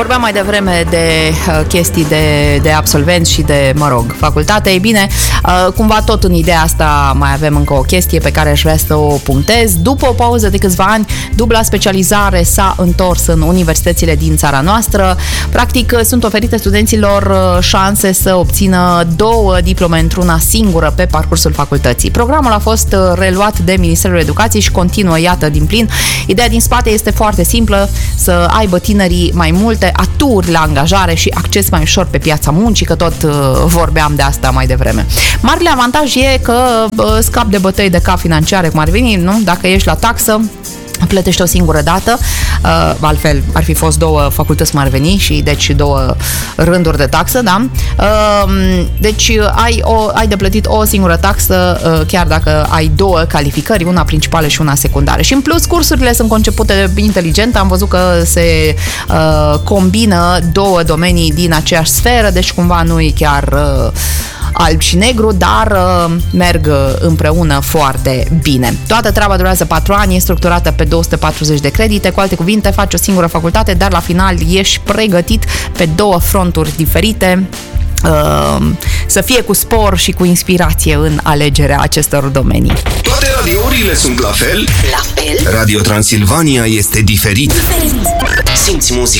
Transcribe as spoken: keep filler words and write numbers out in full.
Vorbeam mai devreme de uh, chestii de, de absolvenți și de, mă rog, facultate. Ei bine, uh, cumva tot în ideea asta mai avem încă o chestie pe care aș vrea să o punctez. După o pauză de câțiva ani, dubla specializare s-a întors în universitățile din țara noastră. Practic, sunt oferite studenților șanse să obțină două diplome într-una singură pe parcursul facultății. Programul a fost reluat de Ministerul Educației și continuă, iată, din plin. Ideea din spate este foarte simplă, să aibă tinerii mai multe aturi la angajare și acces mai ușor pe piața muncii, că tot uh, vorbeam de asta mai devreme. Marele avantaj e că uh, scap de bătăi de cap financiare, cum ar veni, nu? Dacă ești la taxă, plătești o singură dată, uh, altfel ar fi fost două facultăți cum ar veni și deci două rânduri de taxă, da? Uh, deci ai, o, ai de plătit o singură taxă, uh, chiar dacă ai două calificări, una principală și una secundară. Și în plus, cursurile sunt concepute inteligent, am văzut că se uh, combină două domenii din aceeași sferă, deci cumva nu e chiar uh, alb și negru, dar uh, merg împreună foarte bine. Toată treaba durează patru ani, e structurată pe două sute patruzeci de credite, cu alte cuvinte, faci o singură facultate, dar la final ești pregătit pe două fronturi diferite, uh, să fie cu spor și cu inspirație în alegerea acestor domenii. Toate radiourile sunt la fel? La fel? Radio Transilvania este diferit. Diferit. Simți muzica